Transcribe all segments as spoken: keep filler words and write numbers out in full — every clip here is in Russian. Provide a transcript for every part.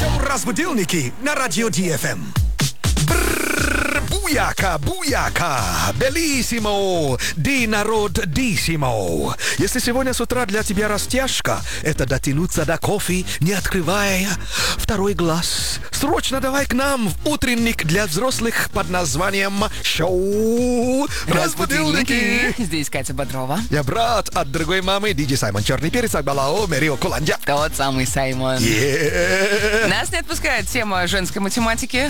Шоу «Разбудилники» на радио Ди Эф Эм. Буяка, буяка, белиссимо, ди народиссимо. Если сегодня с утра для тебя растяжка, это дотянуться до кофе, не открывая второй глаз. Срочно давай к нам в утренник для взрослых под названием «Шоу Разбудилники». Здесь Катя Бодрова. Я брат от другой мамы, диджей Саймон Черный Перец, Акбалао, Мерио Куланджа. Тот самый Саймон. Yeah. Нас не отпускает тема женской математики.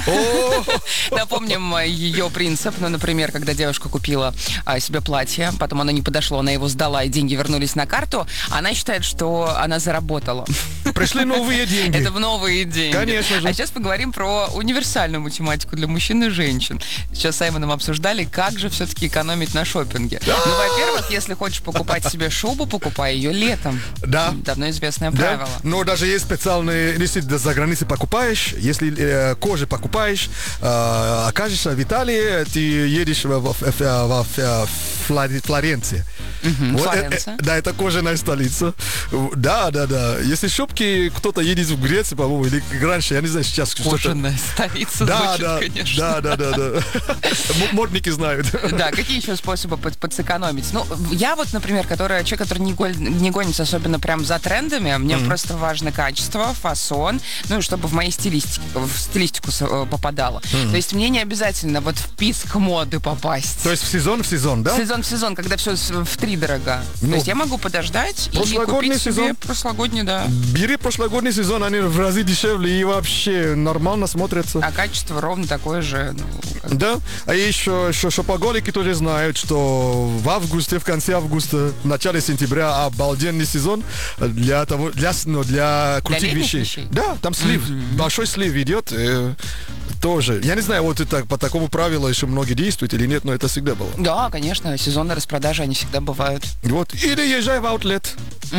Напомним ее принцип. Ну, например, когда девушка купила а, себе платье, потом оно не подошло, она его сдала, и деньги вернулись на карту, она считает, что она заработала. Пришли новые деньги. Это в новые деньги. Конечно же. А сейчас поговорим про универсальную математику для мужчин и женщин. Сейчас с Саймоном обсуждали, как же все-таки экономить на шопинге. Ну, во-первых, если хочешь покупать себе шубу, покупай ее летом. Да. Давно известное Да. правило. Но даже есть специальные, если за границей покупаешь, если э, кожи покупаешь, э, окажешься в Италии, ты едешь в, в, в, в, в Флори- Флоренции. Мгм, Вот, э, Флоренция. э, да, это кожаная столица. Да, да, да. Если шубки кто-то едет в Грецию, по-моему, или раньше, я не знаю, сейчас что-то. Кожаная столица Да, звучит, да, конечно. да, да, да, да. М- Модники знают. Да, какие еще способы под- подсэкономить? Ну, я вот, например, которая, человек, который не, голь- не гонится особенно прям за трендами, мне Мгм. просто важно качество, фасон, ну и чтобы в моей стилистике, в стилистику с- э, попадало. То есть мне не обязательно вот в писк моды попасть. То есть в сезон в сезон, да? Сезон в сезон, когда все в три дорога. Ну, То есть я могу подождать и прошлогодний купить себе сезон. прошлогодний, да. Бери прошлогодний сезон, они в разы дешевле и вообще нормально смотрятся. А качество ровно такое же. Ну, как- Да, а еще, еще шопоголики тоже знают, что в августе, в конце августа, в начале сентября обалденный сезон для того, для, ну, для крутых летних вещей. вещей? Да, там слив, большой слив идет, э, тоже. Я не знаю, вот это по такому правилу еще многие действуют или нет, но это всегда было. Да, конечно, сезонные распродажи, они всегда бывают. Вот, или езжай в аутлет.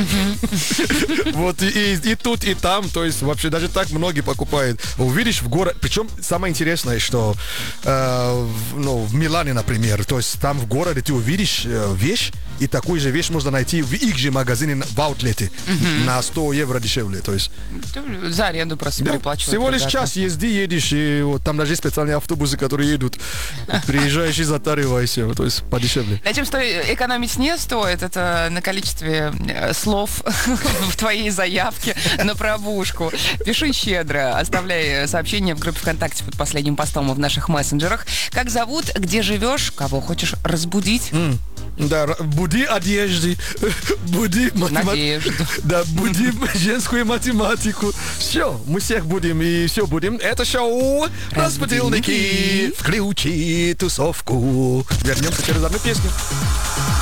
Вот, и, и- и тут, и там, то есть вообще даже так многие покупают. Увидишь в город, причем самое интересное, что э, в, ну, в Милане, например, то есть там в городе ты увидишь э, вещь, и такую же вещь можно найти в их же магазине на- в аутлете на сто евро дешевле, то есть. Ты За аренду просто Да, переплачивают. всего лишь ребята. час езды едешь, и вот там даже есть специальные автобусы, которые едут. Приезжаешь и затариваешься, то есть подешевле. На чем стоит, экономить не стоит, это на количестве э, слов в твоей заявке на пробушку. Пиши щедро, оставляй сообщение в группе ВКонтакте под последним постом и в наших мессенджерах. Как зовут, где живешь, кого хочешь разбудить? Да, р- буди одежды, буди математику. Надежду. Да, будем женскую математику. Все, мы всех будем и все будем. Это шоу «Разбудилники». Включи тусовку. Вернемся через одну песню.